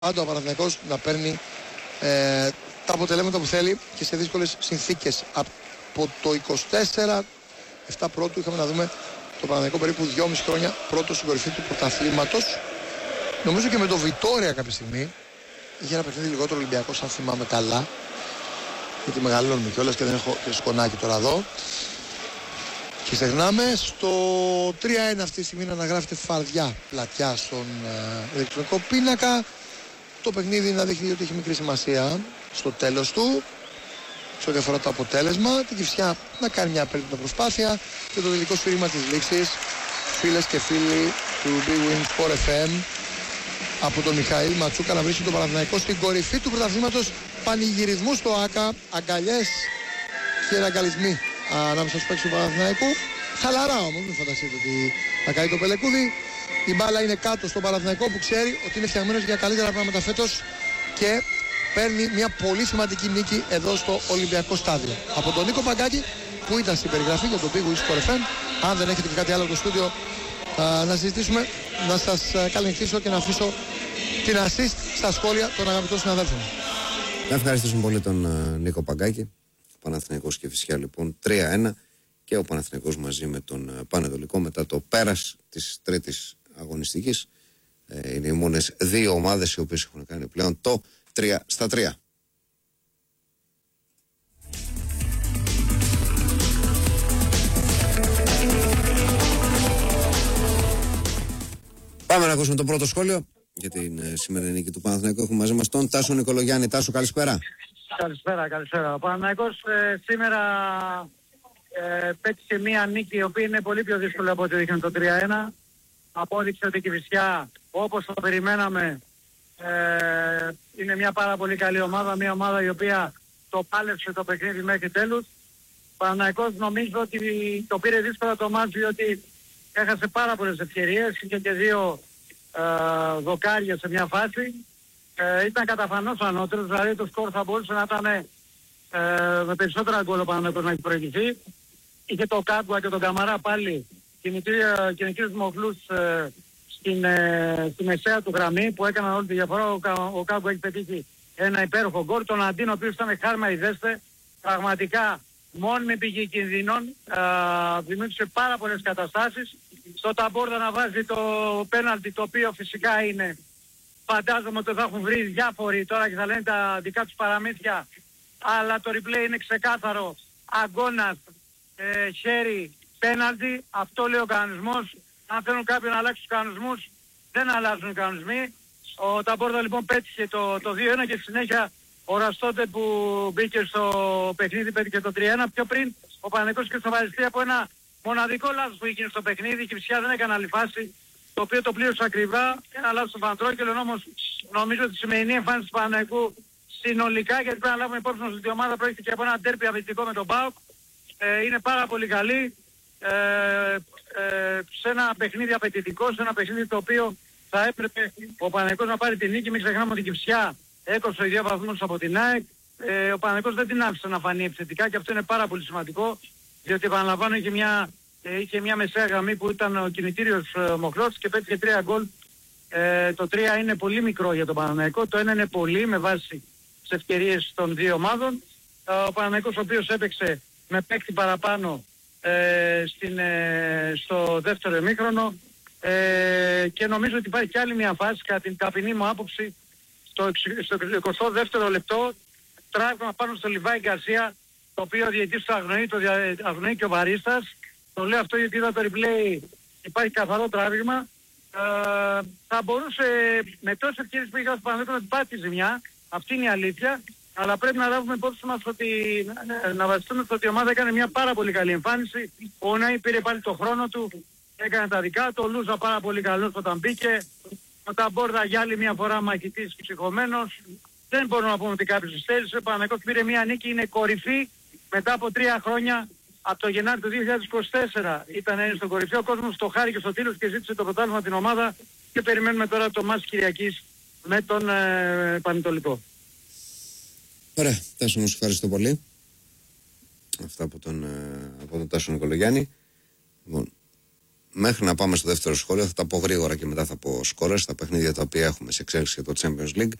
πάντα ο Παναθηναϊκός να παίρνει τα αποτελέσματα που θέλει και σε δύσκολες συνθήκες. Από το 24, 7 πρώτου είχαμε να δούμε το Παναθηναϊκό περίπου 2,5 χρόνια πρώτο στην κορυφή του πρωταθλήματος. Νομίζω και με το Βιτόρια κάποια στιγμή είχε ένα παιχνίδι λιγότερο Ολυμπιακός, αν θυμάμαι καλά. Γιατί μεγαλώνουμε κιόλας και δεν έχω και σκονάκι τώρα εδώ. Και ξεχνάμε στο 3-1 αυτή τη στιγμή να αναγράφεται φαρδιά πλατιά στον ηλεκτρονικό πίνακα. Το παιχνίδι να δείχνει ότι έχει μικρή σημασία στο τέλος του, σε ό,τι αφορά το αποτέλεσμα. Την Κυφσιά να κάνει μια απέριπτα προσπάθεια και το τελικό σφύριγμα της λήξης. Φίλες και φίλοι του Big Win Sport FM, από τον Μιχαήλ Ματσούκα να βρίσκει τον Παναθηναϊκό στην κορυφή του πρωταθλήματος. Πανηγυρισμού στο ΆΚΑ, αγκαλιές και αγκαλισμοί ανάμεσα στους παίκτες του Παναθηναϊκού. Χαλαρά όμως, μην φανταστείτε ότι θα κάνει το πελεκούδι. Η μπάλα είναι κάτω στον Παναθηναϊκό που ξέρει ότι είναι φτιαγμένος για καλύτερα πράγματα φέτος και παίρνει μια πολύ σημαντική νίκη εδώ στο Ολυμπιακό Στάδιο. Από τον Νίκο Παγκάκη που ήταν στην περιγραφή για το Big Win Sport FM. Αν δεν έχετε και κάτι άλλο στο στούντιο να συζητήσουμε, να σας καληνυχτήσω και να αφήσω την assist στα σχόλια των αγαπητών συναδέλφων. Να ευχαριστήσουμε πολύ τον Νίκο Παγκάκη. Ο Παναθηναϊκός και φυσικά λοιπόν 3-1 και ο Παναθηναϊκός μαζί με τον Πανετολικό μετά το πέρας της τρίτης αγωνιστικής. Είναι οι μόνες δύο ομάδες οι οποίες έχουν κάνει πλέον το 3-3. Πάμε να ακούσουμε το πρώτο σχόλιο για την σημερινή νίκη του Παναθηναϊκού. Έχουμε μαζί μας τον Τάσο Νικολογιάννη. Τάσο, καλησπέρα. Καλησπέρα. Ο Παναθηναϊκός σήμερα πέτυχε μία νίκη η οποία είναι πολύ πιο δύσκολη από ό,τι δείχνει το 3-1. Απόδειξε ότι η Κηφισιά, όπως το περιμέναμε, είναι μια πάρα πολύ καλή ομάδα, μια ομάδα η οποία το πάλεψε το παιχνίδι μέχρι τέλους. Ο Παναθηναϊκός νομίζω ότι το πήρε δύσκολα το μάτς, διότι έχασε πάρα πολλές ευκαιρίες, είχε και δύο δοκάρια σε μια φάση. Ήταν καταφανώς ανώτερος, δηλαδή το σκορ θα μπορούσε να ήταν με περισσότερα γκολ ο Παναθηναϊκός να έχει προηγηθεί. Είχε το Κάγκουα και τον Καμαρά πάλι κινητήρους μοχλούς στη μεσαία του γραμμή που έκαναν όλη τη διαφορά. Ο Κάγκουα έχει πετύχει ένα υπέροχο γκολ. Τον Αντίνο, ο οποίος ήταν χάρμα ιδέστε, πραγματικά μόνιμη πηγή κινδύνων, δημιούργησε πάρα πολλές καταστάσεις. Στο Ταμπόρδα να βάζει το πέναλτι, το οποίο φυσικά είναι, φαντάζομαι ότι θα έχουν βρει διάφοροι τώρα και θα λένε τα δικά τους παραμύθια, αλλά το replay είναι ξεκάθαρο. Αγκώνας, χέρι, πέναλτι, αυτό λέει ο κανονισμός. Αν θέλουν κάποιοι να αλλάξουν τους κανονισμούς, δεν αλλάζουν οι κανονισμοί. Ο Ταμπόρδα λοιπόν πέτυχε το 2-1 και συνέχεια ο Ραστότε που μπήκε στο παιχνίδι πέτυχε το 3-1. Πιο πριν ο Παναθηναϊκός και στο από ένα μοναδικό λάθος που έγινε στο παιχνίδι. Η Κυφσιά δεν έκανε άλλη φάση, το οποίο το πλήρωσε ακριβά. Ένα λάθος του Παντρόκελων, όμως νομίζω ότι η σημερινή εμφάνιση του Παναθηναϊκού συνολικά, γιατί πρέπει να λάβουμε υπόψη μας ότι η ομάδα προέρχεται και από ένα ντέρπι αμυντικό με τον ΠΑΟΚ, είναι πάρα πολύ καλή. Σε ένα παιχνίδι απαιτητικό, σε ένα παιχνίδι το οποίο θα έπρεπε ο Παναθηναϊκός να πάρει την νίκη. Μην ξεχνάμε ότι η Κυφσιά έκοψε 2 βαθμούς από την ΑΕΚ. Ο Παναθηναϊκός δεν την άφησε να φανεί επιθετικά και αυτό είναι πάρα πολύ σημαντικό, διότι επαναλαμβάνω είχε μια μεσαία γραμμή που ήταν ο κινητήριος μοχλός και πέτυχε 3 γκολ. Το 3 είναι πολύ μικρό για τον Παναθηναϊκό, το 1 είναι πολύ με βάση τις ευκαιρίες των δύο ομάδων. Ο Παναθηναϊκός, ο οποίος έπαιξε με παίκτη παραπάνω στο δεύτερο ημίχρονο, και νομίζω ότι υπάρχει και άλλη μια φάση κατά την ταπεινή μου άποψη στο 22ο λεπτό, τράβημα πάνω στο Λιβάη Γκαρσία, το οποίο ο διαιτητής του αγνοεί και ο βαρίστας. Το λέω αυτό γιατί είδα το replay, υπάρχει καθαρό τράβημα. Θα μπορούσε με τόσες ευκαιρίες που είχε ο Παναθηναϊκός να την πάρει τη ζημιά, αυτή είναι η αλήθεια. Αλλά πρέπει να λάβουμε υπόψη μας ότι να βασιστούμε στο ότι η ομάδα έκανε μια πάρα πολύ καλή εμφάνιση. Ο Νάι πήρε πάλι το χρόνο του, έκανε τα δικά του. Ο Λούζα πάρα πολύ καλός όταν μπήκε. Ο Ταμπόρδα για άλλη μια φορά μαχητής και ψυχωμένος. Δεν μπορούμε να πούμε ότι κάποιος υστέρησε. Ο Παναθηναϊκός πήρε μια νίκη, είναι κορυφή μετά από 3 χρόνια. Από το Γενάρη του 2024 ήταν στον κορυφαίο, ο κόσμος το χάρη και στο τέλος και ζήτησε το πρωτάθλημα την ομάδα και περιμένουμε τώρα το μάτς Κυριακής με τον Πανετολικό. Ωραία, Τάσο, μου ευχαριστώ πολύ. Αυτά από τον Τάσο Νικολογιάννη. Λοιπόν, μέχρι να πάμε στο δεύτερο σχόλιο, θα τα πω γρήγορα και μετά θα πω σκόρες, τα παιχνίδια τα οποία έχουμε σε εξέλιξη για το Champions League.